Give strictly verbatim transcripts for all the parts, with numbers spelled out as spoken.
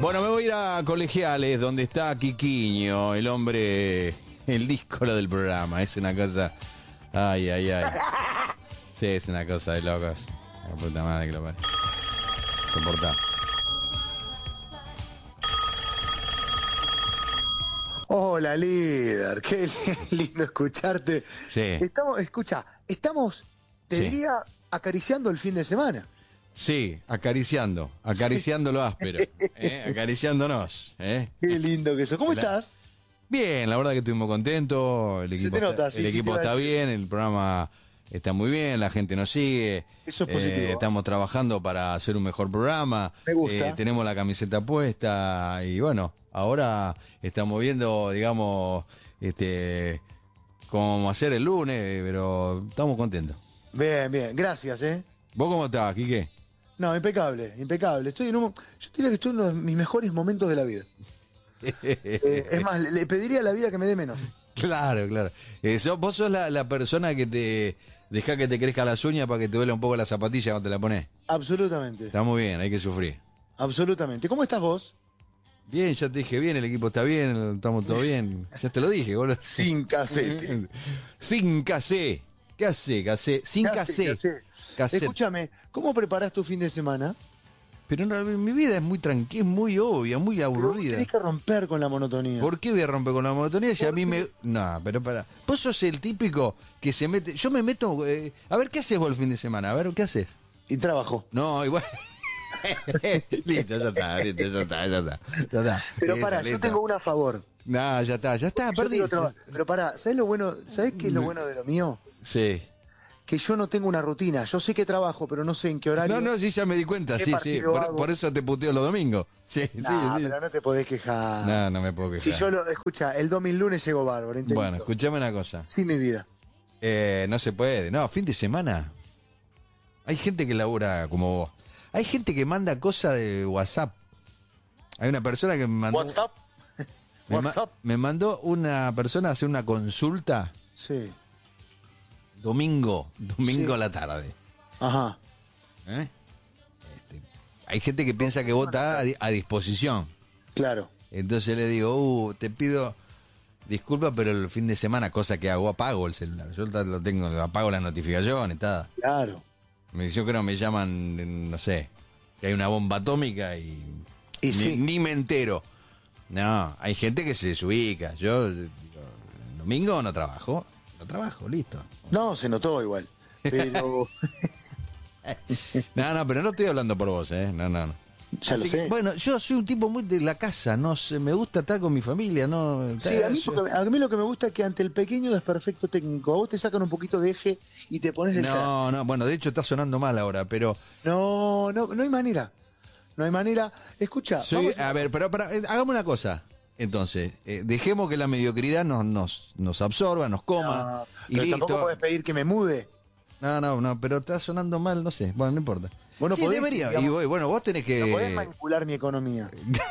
Bueno, me voy a ir a Colegiales, donde está Quiquiño, el hombre, el díscolo del programa. Es una cosa... Ay, ay, ay. Sí, es una cosa de locos. La puta madre que lo pare. Soportá. Hola, líder. Qué lindo escucharte. Sí. Estamos, escucha, estamos, te Sí. diría, acariciando el fin de semana. Sí, acariciando, acariciando lo áspero, ¿eh? Acariciándonos, ¿eh? Qué lindo que eso. ¿Cómo La- estás? Bien, la verdad que estuvimos contentos, el equipo, te nota, está, sí, el sí, equipo te iba a está decir. bien, el programa está muy bien, la gente nos sigue. Eso es positivo, Eh, ¿eh? estamos trabajando para hacer un mejor programa. Me gusta. Eh, tenemos la camiseta puesta y bueno, ahora estamos viendo, digamos, este, cómo hacer el lunes, pero estamos contentos. Bien, bien. Gracias, ¿eh? ¿Vos cómo estás, Quique? No, impecable, impecable. Estoy en un, yo diría que estoy en uno de mis mejores momentos de la vida. Eh, es más, le, le pediría a la vida que me dé menos. Claro, claro. Eh, sos- vos sos la, la persona que te deja que te crezca las uñas para que te duele un poco la zapatilla cuando te la pones. Absolutamente. Está muy bien, hay que sufrir. Absolutamente. ¿Cómo estás vos? Bien, ya te dije bien, el equipo está bien, estamos todo bien. Ya te lo dije, boludo. Sin casete. Sin casé. ¿Qué hace, casé? Sin ¿Qué hace, casé. qué hace? Cassette. Escúchame, ¿cómo preparás tu fin de semana? Pero no, mi vida es muy tranquila, es muy obvia, muy Pero vos aburrida. tenés que romper con la monotonía. ¿Por qué voy a romper con la monotonía si a ¿Por mí qué? me... No, pero para... Vos sos el típico que se mete... Yo me meto... eh, A ver, ¿qué haces vos el fin de semana? A ver, ¿qué haces? Y trabajo. No, igual... listo, ya está, listo, ya está, ya está. Ya está. Pero Listo, pará, yo listo. tengo una a favor. No, ya está, ya está, Yo perdí. tengo otra- Pero pará, ¿sabés lo bueno? ¿Sabés qué es lo bueno de lo mío? Sí. Que yo no tengo una rutina. Yo sé que trabajo, pero no sé en qué horario. No, no, sí, ya me di cuenta, ¿Qué sí, sí. partido Por, hago? por eso te puteo los domingos. Sí, Nah, sí, sí. pero no te podés quejar. No, no me puedo quejar. Si yo lo. Escucha, el domingo lunes llegó bárbaro. intento. Bueno, escuchame una cosa. Sí, mi vida. Eh, no se puede. No, fin de semana. Hay gente que labura como vos. Hay gente que manda cosas de WhatsApp. Hay una persona que me mandó. WhatsApp. Me, ma- WhatsApp. me mandó una persona a hacer una consulta Sí. domingo, domingo Sí. a la tarde. Ajá. ¿Eh? Este, hay gente que piensa que vos estás a, di- a disposición. Claro. Entonces le digo, uh, te pido disculpas, pero el fin de semana, cosa que hago, apago el celular. Yo ta- lo tengo, apago las notificaciones, está. Claro. Me- Yo creo que me llaman, no sé, que hay una bomba atómica y, Y ni, sí. ni me entero. No, hay gente que se desubica. Yo, digo, el domingo no trabajo, no trabajo, listo. No, se notó igual. Pero. No, no, pero no estoy hablando por vos, ¿eh? No, no, no. Ya lo Así que, sé. bueno, yo soy un tipo muy de la casa, no sé, me gusta estar con mi familia, no. Sí, a mí, Yo- porque- a mí lo que me gusta es que ante el pequeño desperfecto técnico, a vos te sacan un poquito de eje y te pones del cara. No, no, bueno, de hecho está sonando mal ahora, pero No, no, no hay manera. No hay manera. Escucha, soy, vamos- a ver, pero, pero, eh, hagamos una cosa. Entonces, eh, dejemos que la mediocridad nos, nos, nos absorba, nos coma No, y pero tampoco listo. podés pedir que me mude. No, no, no, pero está sonando mal, no sé. Bueno, no importa. Bueno, sí, podés, debería. digamos, y voy, bueno, vos tenés que. No podés manipular mi economía.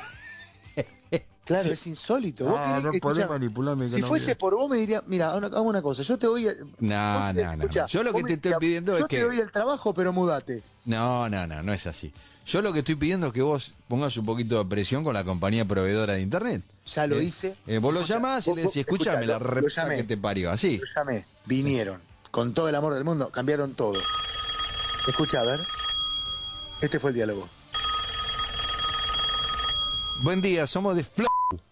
Claro, es insólito. Vos Ah, querés no que- podés escuchá, manipular mi Si economía. fuese por vos, me diría, mira, hago una- hago una cosa, yo te voy a... No, vos, no, no, escuchá, no. Yo lo que vos te me estoy decías, pidiendo es yo que- te doy el trabajo, pero mudate. No, no, no, no es así. Yo lo que estoy pidiendo es que vos pongas un poquito de presión con la compañía proveedora de internet. Ya lo Eh, hice. eh, vos lo Escuchá, llamás y vos- le vos- decís, escuchame, escuchá, la lo- lo repita llamé. que te parió. Así. Lo llamé, vinieron, con todo el amor del mundo, cambiaron todo. Escucha, a ver. Este fue el diálogo. Buen día, somos de Flow.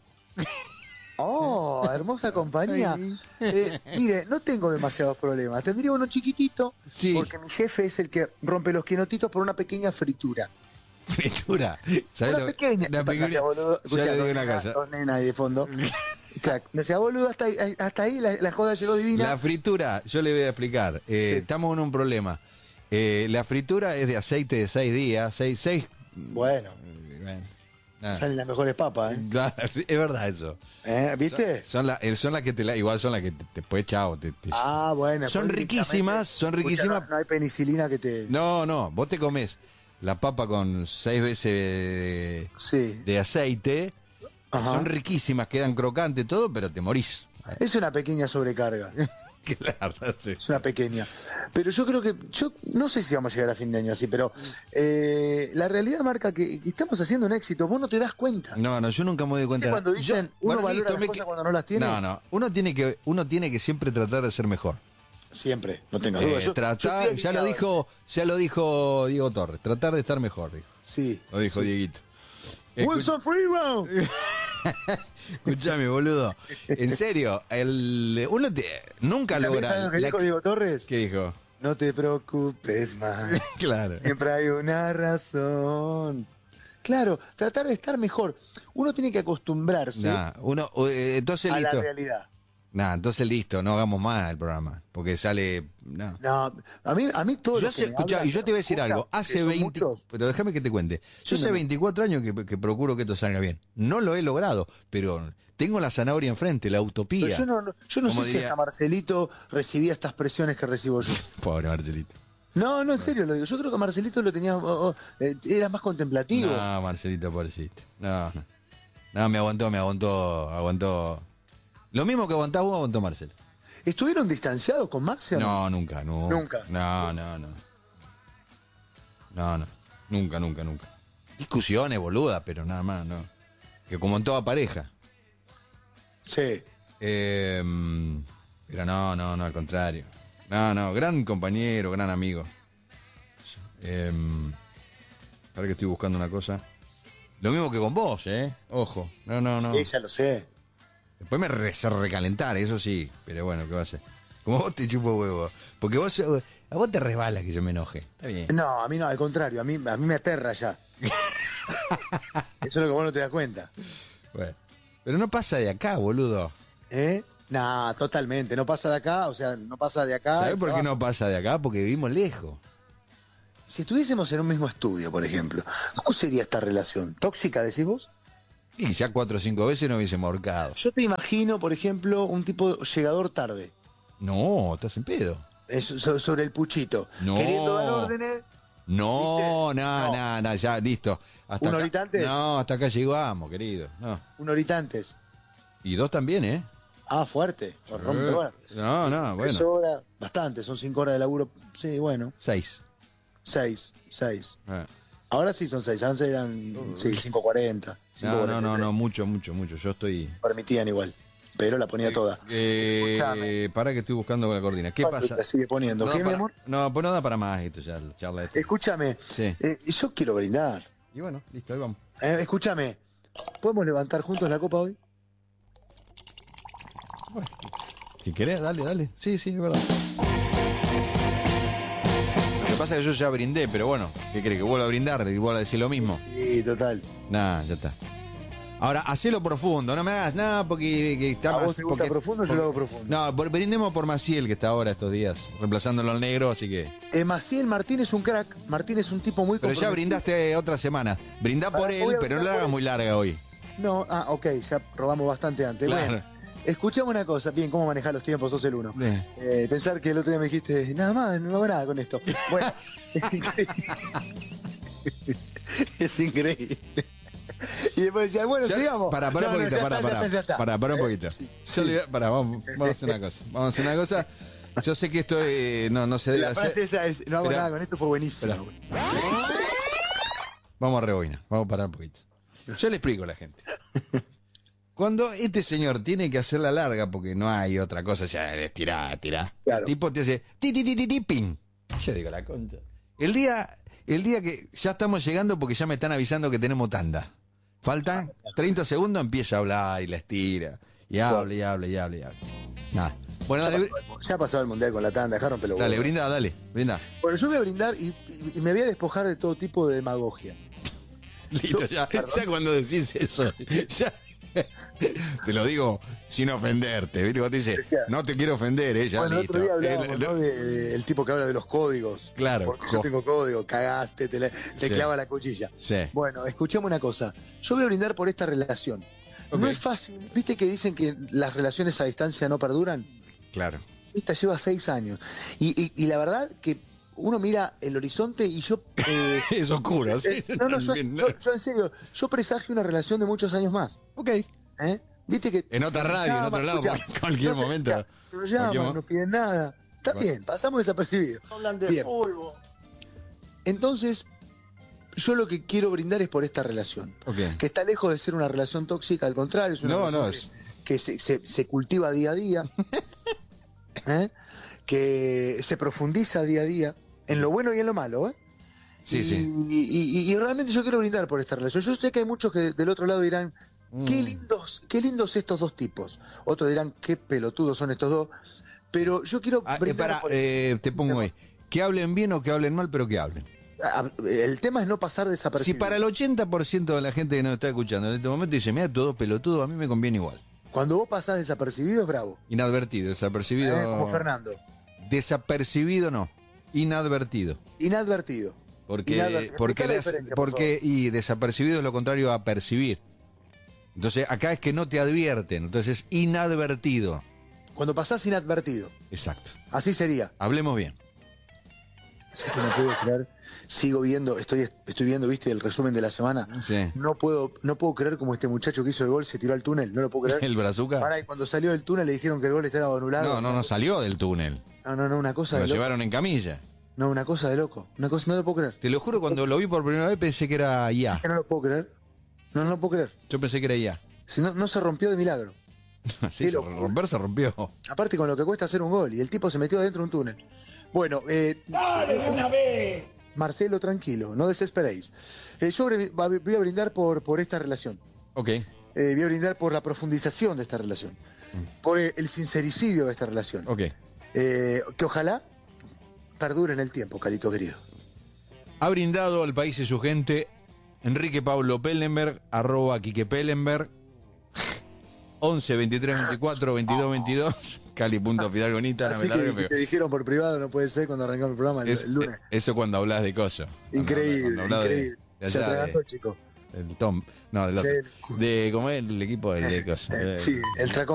Oh, hermosa compañía. Eh, mire, no tengo demasiados problemas. Tendría uno chiquitito, Sí. porque mi jefe es el que rompe los quinotitos por una pequeña fritura. Fritura. ¿Sabés Una lo- pequeña. Una No seas pequeña. boludo. Ya Escuchá, le digo dos una nenas- cosa. dos nenas ahí de fondo. Claro, no seas boludo, hasta ahí, hasta ahí la, la joda llegó divina. La fritura, yo le voy a explicar. Eh, Sí. Estamos en un problema. Eh, la fritura es de aceite de seis días. Seis, seis. Bueno, Bueno, nada. salen las mejores papas, ¿eh? Claro, sí, es verdad eso. ¿Eh? ¿Viste? Son las son las que te la, igual son las que te, después chao te, te- Ah, bueno. Son pues, riquísimas, son escuchá, riquísimas. No, no hay penicilina que te. No, no, vos te comes la papa con seis veces de, Sí. de aceite, Ajá. son riquísimas, quedan crocantes todo, pero te morís. Es una pequeña sobrecarga. Claro, sí. Es una pequeña. Pero yo creo que, yo no sé si vamos a llegar a fin de año así, pero eh, la realidad marca que, que estamos haciendo un éxito. Vos no te das cuenta. No, no, yo nunca me doy cuenta. Cuando dicen, Yo, uno bueno, valora listo, las me cosas que- cuando no las tiene. No, no, uno tiene que, uno tiene que siempre tratar de ser mejor. Siempre, no tengas Eh, dudas. Yo- tratar, yo ya lo estoy dijo, ya lo dijo Diego Torres, tratar de estar mejor, dijo. Sí. Lo dijo Dieguito. Escu- Wilson Freeman. Escuchame, boludo. En serio, el, uno te- nunca ¿Sabés logra. lo que la- dijo Diego Torres? ¿Qué dijo? No te preocupes más. Claro. Siempre hay una razón. Claro, tratar de estar mejor. Uno tiene que acostumbrarse Nah, uno, eh, entonces a la listo. realidad. Nah, entonces listo, no hagamos más el programa. Porque sale. No. No, a mí, a mí todo Yo lo que sé, me escuchá, hablan, y yo te voy a decir escucha, algo. que Hace son veinte. muchos. Pero déjame que te cuente. Yo Sí, hace no, no. veinticuatro años que, que procuro que esto salga bien. No lo he logrado, pero tengo la zanahoria enfrente, la Pero utopía. yo no, no- yo no sé Como si diría- hasta Marcelito recibía estas presiones que recibo yo. Pobre Marcelito. No, no, en serio lo digo. Yo creo que Marcelito lo tenía, oh, oh, eh, era más contemplativo. No, Marcelito, pobrecito. No, no. No, me aguantó, me aguantó, aguantó. Lo mismo que aguantás vos, aguantó Marcelo. ¿Estuvieron distanciados con Marcel? No, nunca, no. Nunca. No, no, no. No, no. Nunca, nunca, nunca. Discusiones, boluda, pero nada más, no. Que como en toda pareja. Sí. Eh, pero no, no, no, al contrario. No, no, gran compañero, gran amigo. Eh, para que estoy buscando una cosa. Lo mismo que con vos, ¿eh? Ojo. No, no, no. Sí, ya lo sé. Después me re, se recalentar, eso sí. Pero bueno, ¿qué va a hacer? Como vos te chupo huevo. Porque vos, a vos te resbala que yo me enoje. Está bien. No, a mí no, al contrario, a mí, a mí me aterra ya. Eso es lo que vos no te das cuenta. Bueno. Pero no pasa de acá, boludo. ¿Eh? Nah, totalmente. No pasa de acá, o sea, no pasa de acá. ¿Sabés por qué Ah, no pasa de acá? Porque vivimos lejos. Si estuviésemos en un mismo estudio, por ejemplo, ¿cómo sería esta relación? ¿Tóxica, decís vos? Y ya cuatro o cinco veces nos hubiésemos ahorcado. Yo te imagino, por ejemplo, un tipo llegador tarde. No, estás en pedo. Es so- sobre el puchito. No. Queriendo dar órdenes. No, ¿Viste? no, No. no, no, ya, listo. Hasta ¿Una acá- horita antes? No, hasta acá llegamos, querido. No. Una horita antes. Y dos también, ¿eh? Ah, fuerte. Lo rompe, Eh, bueno. No, no, Tres bueno. horas, bastante, son cinco horas de laburo. Sí, bueno. Seis. Seis, seis. Eh. Ahora sí son seis, antes eran sí, cinco cuarenta. No, no, no, no, mucho, mucho, mucho. Yo estoy. Permitían igual, pero la ponía toda. Eh, Escuchame. para que estoy buscando la cortina. ¿Qué ¿Cuánto pasa? te sigue poniendo? No, ¿Qué, mi para- amor? no, pues no da para más esto ya, la charla esta. Escúchame, Sí. eh, yo quiero brindar. Y bueno, listo, ahí vamos. Eh, escúchame, ¿podemos levantar juntos la copa hoy? Si querés, dale, dale. Sí, sí, es verdad. Lo que pasa es que yo ya brindé, pero bueno, ¿qué crees? ¿Que vuelva a brindar? ¿Y vuelva a decir lo mismo? Sí, total. Nah, ya está. Ahora, hacelo profundo, no me hagas nada porque que está ¿A más- vos te gusta porque- profundo? Yo porque- lo hago profundo. No, por- brindemos por Maciel, que está ahora estos días, reemplazándolo al negro, así que. Eh, Maciel Martín es un crack. Martín es un tipo muy Pero ya comprometido. brindaste otra semana. Brindá por Ah, él, voy a pero no brindar la por hagas él. muy larga hoy. No, ah, ok, ya robamos bastante antes. Claro. Bueno, escuchame una cosa. Bien, ¿cómo manejar los tiempos? Sos el uno. Eh. Eh, pensar que el otro día me dijiste, nada más, no hago nada con esto. Bueno, es increíble. Es increíble. Y después decía, bueno, Ya- sigamos. Pará, pará No, un no, poquito, ya pará, está, ya pará. está, ya está. Pará, pará un Eh, poquito. sí, Yo le- pará, vamos, vamos a hacer una cosa. Vamos a hacer una cosa. Yo sé que esto eh, no, no se debe La frase hacer. esa es, no hago Pero- nada con esto, fue buenísimo. Espera. Vamos a rebobinar, vamos a parar un poquito. Yo le explico a la gente. Cuando este señor tiene que hacer la larga, porque no hay otra cosa, ya es tirá, tirá. Claro. El tipo te hace ti, ti, ti, ti, ti, pin. Yo digo la concha. El día, el día que ya estamos llegando porque ya me están avisando que tenemos tanda. Faltan treinta segundos, empieza a hablar y la estira. Y habla, y habla, y habla, y habla. Nada. Bueno, Ya dale, pasó, ya pasó el mundial con la tanda, dejaron pelo. dale, brinda, dale, brinda. Bueno, yo voy a brindar y, y- y me voy a despojar de todo tipo de demagogia. Listo, Yo- ya, perdón. ya cuando decís eso, ya, te lo digo sin ofenderte, ¿viste? Cuando te dice, no te quiero ofender, ¿eh? Ya Bueno, el listo. otro día hablábamos, El- ¿no? de, de- el tipo que habla de los códigos. Claro, Porque co- yo tengo código, cagaste, te, la- te Sí. clava la cuchilla. Sí. Bueno, escuchame una cosa. Yo voy a brindar por esta relación. Ok. No es fácil. ¿Viste que dicen que las relaciones a distancia no perduran? Claro. Esta lleva seis años. Y, y- y la verdad que uno mira el horizonte y yo... eh, Es oscuro, ¿sí? eh, no, no, yo, También, yo- yo en serio, yo presagio una relación de muchos años más. Ok. ¿eh? Viste que En otra radio, en otro lado, escuchá, en cualquier no se- momento. ya, no llaman, Cualquier mo- no piden nada. Está Bueno. bien, pasamos desapercibidos. Hablan de Bien. fútbol. Entonces, yo lo que quiero brindar es por esta relación. Ok. Que está lejos de ser una relación tóxica, al contrario, es una No, relación no, que, es- que se, se- se cultiva día a día, ¿eh? Que se profundiza día a día, en lo bueno y en lo malo, ¿eh? Sí, y, sí. Y, y- y realmente yo quiero brindar por esta relación. Yo sé que hay muchos que del otro lado dirán, qué Mm. lindos, qué lindos estos dos tipos. Otros dirán, qué pelotudos son estos dos. Pero yo quiero Ah, eh, brindar para, por- eh, te pongo ahí. Que hablen bien o que hablen mal, pero que hablen. Ah, el tema es no pasar Si desapercibido. para el ochenta por ciento de la gente que nos está escuchando en este momento dice, mira, todo pelotudo, a mí me conviene igual. Cuando vos pasás desapercibido es bravo. Inadvertido, desapercibido. ¿eh? Como Fernando. Desapercibido no, inadvertido. Inadvertido. Porque, Inadvertido. porque, Explica la des- diferencia, por porque y desapercibido es lo contrario a percibir. Entonces acá es que no te advierten, entonces es inadvertido. Cuando pasás inadvertido. Exacto. Así sería. Hablemos bien. ¿Sabes que no puedo creer? Sigo viendo, estoy, estoy viendo, viste, el resumen de la semana. Sí. No puedo, no puedo creer como este muchacho que hizo el gol se tiró al túnel. No lo puedo creer. El brazuca. Pará, y cuando salió del túnel le dijeron que el gol estaba anulado. No, no, no salió del túnel. No, no, no, una cosa Lo de loco. llevaron en camilla. No, una cosa de loco. Una cosa, no lo puedo creer. Te lo juro, cuando lo vi por primera vez pensé que era I A. Que no lo puedo creer. No, no lo puedo creer. Yo pensé que era I A. Si no, no se rompió de milagro. Sí, Qué se locura. romper se rompió. Aparte con lo que cuesta hacer un gol. Y el tipo se metió dentro de un túnel. Bueno, eh, ¡Dale de una vez! Marcelo, tranquilo, no desesperéis. Eh, yo bre- va- voy a brindar por, por esta relación. Ok. Eh, voy a brindar por la profundización de esta relación. Por el, el sincericidio de esta relación. Ok. Eh, que ojalá perdure en el tiempo, Carito querido. Ha brindado al país y su gente Enrique Pablo Pellenberg, arroba Quique Pellenberg, once, veintitrés, veinticuatro, veintidós, veintidós, Cali.Fidalgo en Instagram. Así me largo, que pero te dijeron por privado, no puede ser cuando arrancamos el programa el, es- el lunes. Eso cuando hablas de coso. Cuando- Increíble, cuando hablas de- increíble. de Se allá, atragantó, de- chico. del Tom. No, del otro. Sí. De, ¿cómo es el equipo? El de coso. Eh, sí, el tracón.